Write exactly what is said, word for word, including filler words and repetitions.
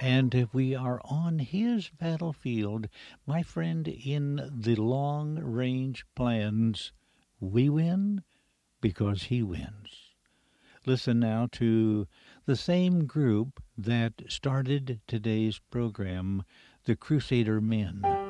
And if we are on his battlefield, my friend, in the long-range plans, we win because he wins. Listen now to the same group that started today's program, the Crusader Men.